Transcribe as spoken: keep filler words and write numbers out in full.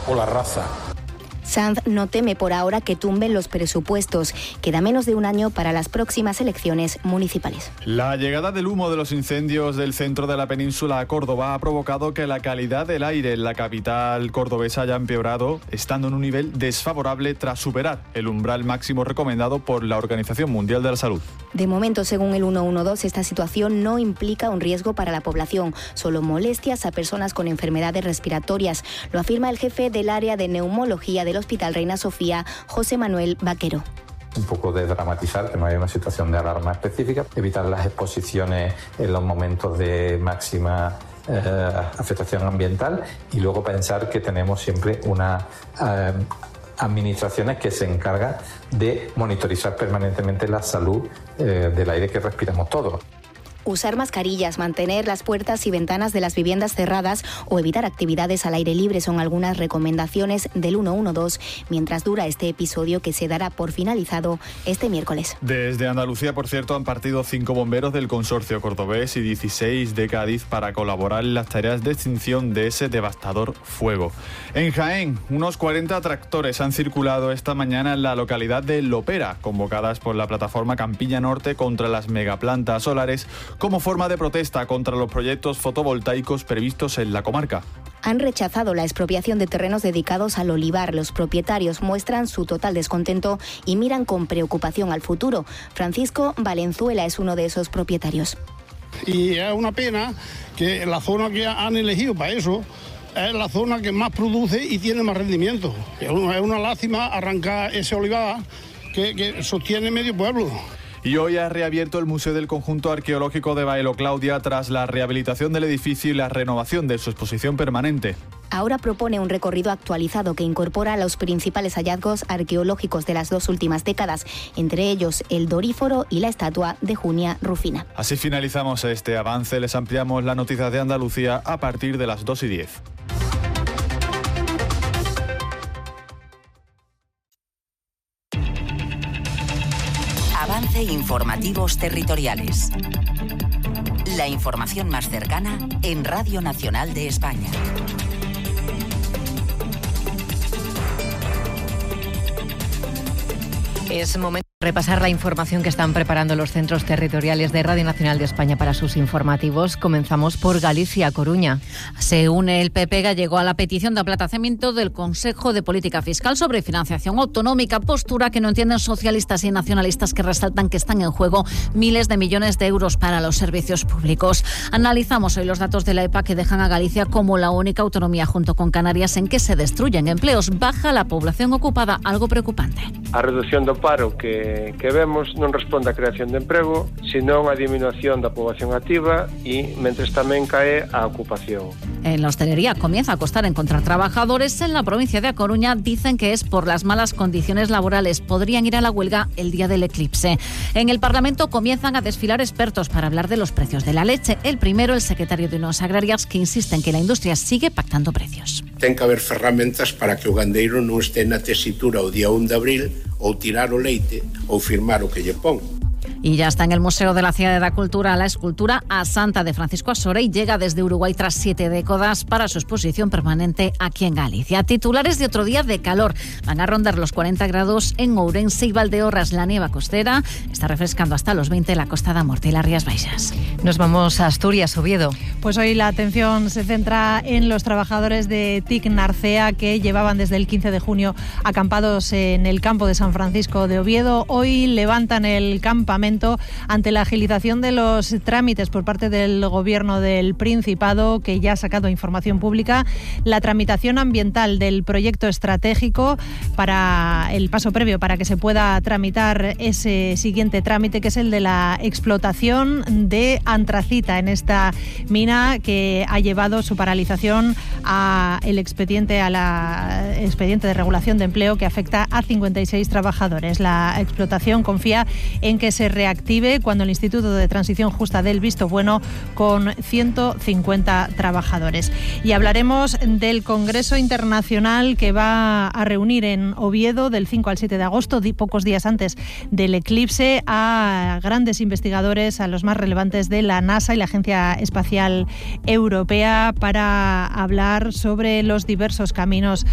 o la raza. Sanz no teme por ahora que tumben los presupuestos. Queda menos de un año para las próximas elecciones municipales. La llegada del humo de los incendios del centro de la península a Córdoba ha provocado que la calidad del aire en la capital cordobesa haya empeorado, estando en un nivel desfavorable tras superar el umbral máximo recomendado por la Organización Mundial de la Salud. De momento, según el ciento doce, esta situación no implica un riesgo para la población, solo molestias a personas con enfermedades respiratorias. Lo afirma el jefe del área de neumología del Hospital Reina Sofía, José Manuel Vaquero. Un poco de dramatizar, que no hay una situación de alarma específica, evitar las exposiciones en los momentos de máxima eh, afectación ambiental y luego pensar que tenemos siempre una eh, administraciones que se encargan de monitorizar permanentemente la salud eh, del aire que respiramos todos. Usar mascarillas, mantener las puertas y ventanas de las viviendas cerradas o evitar actividades al aire libre son algunas recomendaciones del ciento doce mientras dura este episodio que se dará por finalizado este miércoles. Desde Andalucía, por cierto, han partido cinco bomberos del consorcio cordobés y dieciséis de Cádiz para colaborar en las tareas de extinción de ese devastador fuego. En Jaén, unos cuarenta tractores han circulado esta mañana en la localidad de Lopera, convocadas por la plataforma Campiña Norte contra las megaplantas solares, como forma de protesta contra los proyectos fotovoltaicos previstos en la comarca. Han rechazado la expropiación de terrenos dedicados al olivar. Los propietarios muestran su total descontento y miran con preocupación al futuro. Francisco Valenzuela es uno de esos propietarios. Y es una pena que la zona que han elegido para eso es la zona que más produce y tiene más rendimiento. Es una, es una lástima arrancar ese olivar que, que sostiene medio pueblo. Y hoy ha reabierto el Museo del Conjunto Arqueológico de Baelo Claudia tras la rehabilitación del edificio y la renovación de su exposición permanente. Ahora propone un recorrido actualizado que incorpora los principales hallazgos arqueológicos de las dos últimas décadas, entre ellos el doríforo y la estatua de Junia Rufina. Así finalizamos este avance. Les ampliamos la noticia de Andalucía a partir de las dos y diez. Avance informativos territoriales. La información más cercana en Radio Nacional de España. Es momento de repasar la información que están preparando los centros territoriales de Radio Nacional de España para sus informativos. Comenzamos por Galicia, Coruña. Se une el P P gallego a la petición de aplazamiento del Consejo de Política Fiscal sobre financiación autonómica, postura que no entienden socialistas y nacionalistas que resaltan que están en juego miles de millones de euros para los servicios públicos. Analizamos hoy los datos de la E P A que dejan a Galicia como la única autonomía junto con Canarias en que se destruyen empleos, baja la población ocupada, algo preocupante. A reducción do paro que, que vemos non responde á creación de emprego, senón á diminución da poboación activa e mentres tamén cae a ocupación. En la hostelería comienza a costar encontrar trabajadores. En la provincia de A Coruña dicen que es por las malas condiciones laborales. Podrían ir a la huelga el día del eclipse. En el Parlamento comienzan a desfilar expertos para hablar de los precios de la leche. El primero, el secretario de Unións Agrarias, que insiste en que la industria sigue pactando precios. Ten que haber ferramentas para que o gandeiro non este na tesitura o día un de abril ou tirar o leite ou firmar o que lle pon. Y ya está en el Museo de la Ciudad de la Cultura la escultura A Santa de Francisco Asore y llega desde Uruguay tras siete décadas para su exposición permanente aquí en Galicia. Titulares de otro día de calor. Van a rondar los cuarenta grados en Ourense y Valdeorras. La nieva costera está refrescando hasta los veinte en la Costa da Morte y las Rías Baixas. Nos vamos a Asturias, Oviedo. Pues hoy la atención se centra en los trabajadores de T I C Narcea que llevaban desde el quince de junio acampados en el campo de San Francisco de Oviedo. Hoy levantan el campamento ante la agilización de los trámites por parte del Gobierno del Principado, que ya ha sacado información pública, la tramitación ambiental del proyecto estratégico para el paso previo para que se pueda tramitar ese siguiente trámite, que es el de la explotación de antracita en esta mina que ha llevado su paralización a el expediente a la expediente de regulación de empleo que afecta a cincuenta y seis trabajadores. La explotación confía en que se reactive cuando el Instituto de Transición Justa dé el visto bueno con ciento cincuenta trabajadores. Y hablaremos del Congreso Internacional que va a reunir en Oviedo del cinco al siete de agosto, pocos días antes del eclipse, a grandes investigadores, a los más relevantes de la NASA y la Agencia Espacial Europea, para hablar sobre los diversos caminos